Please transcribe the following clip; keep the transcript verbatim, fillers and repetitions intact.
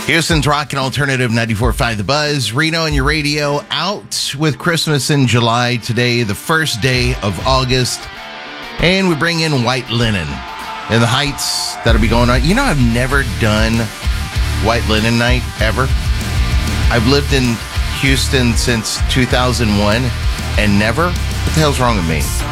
Houston's Rock and Alternative ninety-four point five The Buzz. Reno and your radio out with Christmas in July. Today, the first day of August. And we bring in White Linen in the Heights. That'll be going on. You know, I've never done White Linen Night ever. I've lived in Houston since two thousand one and never. What the hell's wrong with me?